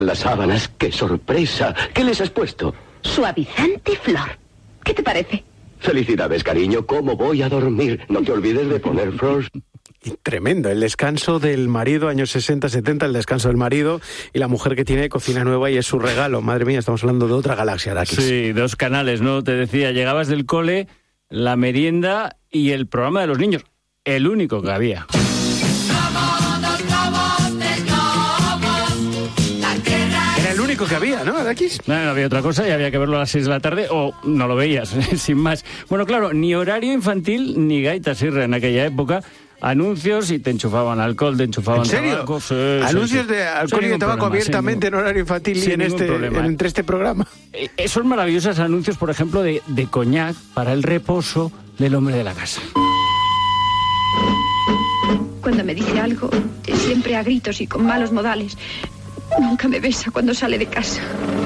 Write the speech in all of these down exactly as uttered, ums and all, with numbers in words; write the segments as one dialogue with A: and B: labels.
A: Las sábanas, qué sorpresa. ¿Qué les has puesto?
B: Suavizante flor. ¿Qué te parece?
A: Felicidades, cariño. ¿Cómo voy a dormir? No te olvides de poner flores.
C: Tremendo, el descanso del marido, años sesenta, setenta, el descanso del marido y la mujer que tiene cocina nueva y es su regalo. Madre mía, estamos hablando de otra galaxia, Araquis.
D: Sí, dos canales, ¿no? Te decía, llegabas del cole, la merienda y el programa de los niños. El único que había.
C: Era el único que había, ¿no, Araquis?
D: No, no había otra cosa y había que verlo a las seis de la tarde o no lo veías, sin más. Bueno, claro, ni horario infantil ni gaita sirre en aquella época. Anuncios y te enchufaban alcohol, te enchufaban
C: ¿En serio?
D: tabaco. Sí,
C: Anuncios
D: sí, sí.
C: de alcohol
D: Sin
C: y de tabaco
D: problema,
C: abiertamente
D: sin,
C: en horario infantil y en este,
D: problema.
C: en, entre este programa.
D: Eh, Esos maravillosos anuncios, por ejemplo, de, de coñac para el reposo del hombre de la casa.
B: Cuando me dice algo, siempre a gritos y con malos modales. Nunca me besa cuando sale de casa.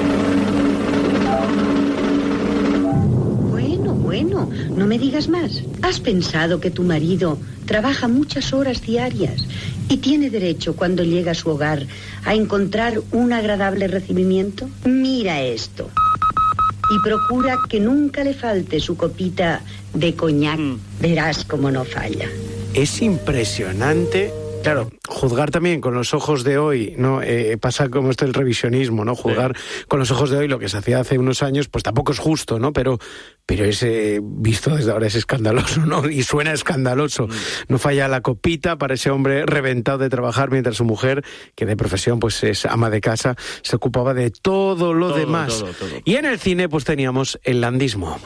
E: Bueno, bueno, no me digas más. ¿Has pensado que tu marido trabaja muchas horas diarias y tiene derecho cuando llega a su hogar a encontrar un agradable recibimiento? Mira esto. Y procura que nunca le falte su copita de coñac. Mm. Verás cómo no falla.
C: Es impresionante. Claro, juzgar también con los ojos de hoy, ¿no? Eh, pasa como esto el revisionismo, ¿no? Juzgar sí. con los ojos de hoy lo que se hacía hace unos años, pues tampoco es justo, ¿no? Pero, pero es eh, visto desde ahora es escandaloso, ¿no? Y suena escandaloso. Mm. No falla la copita para ese hombre reventado de trabajar, mientras su mujer, que de profesión pues es ama de casa, se ocupaba de todo lo todo, demás. Todo, todo. Y en el cine pues teníamos el landismo.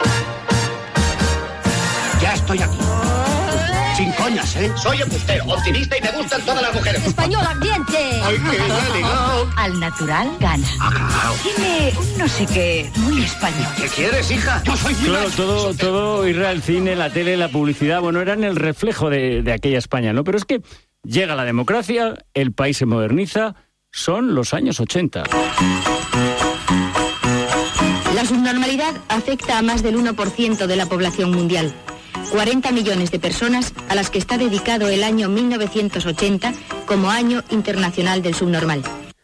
F: Ya estoy aquí. Sin coñas, ¿eh? Soy embustero, optimista y me gustan todas las mujeres.
G: ¡Español ardiente!
F: ¡Ay, qué ligado!
G: Al natural gana.
F: Ah, claro.
G: Tiene un no sé qué muy español.
F: ¿Qué quieres, hija? Yo soy
D: Claro, todo, todo irá al cine, la tele, la publicidad, bueno, eran el reflejo de, de aquella España, ¿no? Pero es que llega la democracia, el país se moderniza, son los años ochenta.
H: La subnormalidad afecta a más del uno por ciento de la población mundial. cuarenta millones de personas a las que está dedicado el año mil novecientos ochenta como Año Internacional del Subnormal.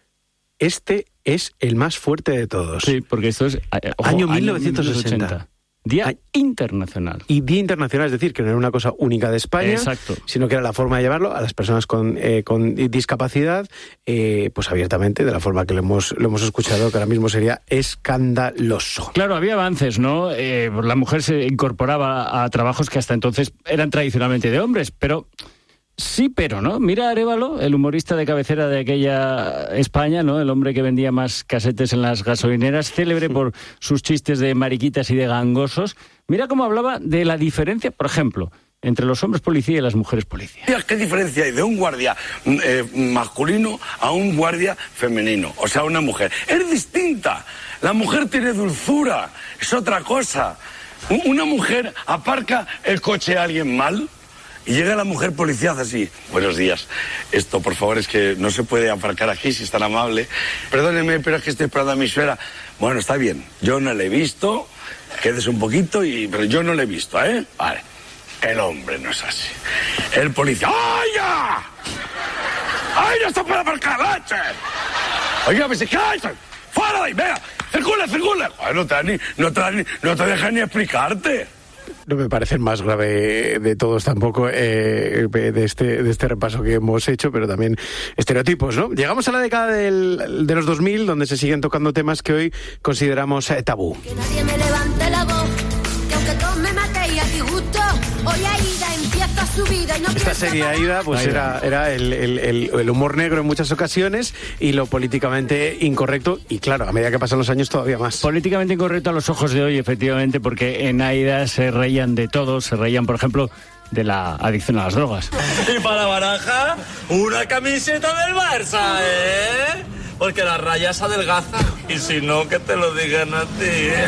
C: Este es el más fuerte de todos.
D: Sí, porque esto es... Ojo,
C: año mil novecientos ochenta.
D: Día
C: Ay,
D: internacional.
C: Y Día Internacional, es decir, que no era una cosa única de España,
D: exacto,
C: sino que era la forma de llevarlo a las personas con, eh, con discapacidad, eh, pues abiertamente, de la forma que lo hemos, lo hemos escuchado, que ahora mismo sería escandaloso.
D: Claro, había avances, ¿no? Eh, la mujer se incorporaba a trabajos que hasta entonces eran tradicionalmente de hombres, pero... Sí, pero no. Mira a Arévalo, el humorista de cabecera de aquella España, ¿no? El hombre que vendía más casetes en las gasolineras, célebre por sus chistes de mariquitas y de gangosos. Mira cómo hablaba de la diferencia, por ejemplo, entre los hombres policía y las mujeres policía.
I: ¿Qué diferencia hay de un guardia eh, masculino a un guardia femenino? O sea, una mujer. Es distinta. La mujer tiene dulzura. Es otra cosa. Una mujer aparca el coche a alguien mal. Y llega la mujer policía así. Buenos días. Esto, por favor, es que no se puede aparcar aquí, si es tan amable. Perdóneme, pero es que estoy esperando a mi suegra. Bueno, está bien. Yo no le he visto. Quédese un poquito, y pero yo no le he visto, ¿eh? Vale. El hombre no es así. El policía... ¡Ay, ya! ¡Ay, no se puede aparcar, leche! Oiga, me se cae. ¡Fuera de ahí! ¡Venga! ¡Circule, circule! Ay, no te, ni, no, te, no te dejan ni explicarte.
C: No me parece el más grave de todos tampoco eh, de, este, de este repaso que hemos hecho, pero también estereotipos, ¿no? Llegamos a la década del, de los dos mil, donde se siguen tocando temas que hoy consideramos eh, tabú.
J: Que nadie me levante la voz, que aunque todos me matéis a disgusto, hoy Aida empieza su vida y no
C: Esta serie Aida, pues Aida. era, era el, el, el, el humor negro en muchas ocasiones y lo políticamente incorrecto, y claro, a medida que pasan los años todavía más.
D: Políticamente incorrecto a los ojos de hoy, efectivamente, porque en Aida se reían de todo, se reían, por ejemplo, de la adicción a las drogas.
K: Y para Baraja, una camiseta del Barça, ¿eh? Porque las rayas adelgazan, y si no, que te lo digan a ti, ¿eh?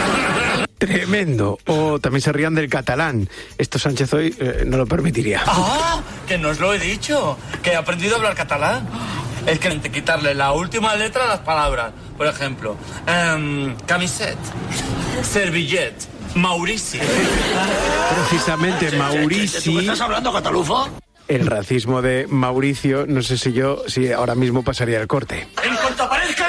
C: Tremendo. O también se rían del catalán. Esto Sánchez hoy eh, no lo permitiría.
K: ¡Ah! Que no os lo he dicho. Que he aprendido a hablar catalán. Es que hay que quitarle la última letra a las palabras. Por ejemplo, um, camiseta, servillet, Maurici.
C: Precisamente Maurici.
F: ¿Tú estás hablando catalufo?
C: El racismo de Mauricio, no sé si yo, si ahora mismo pasaría el corte.
F: En cuanto aparezca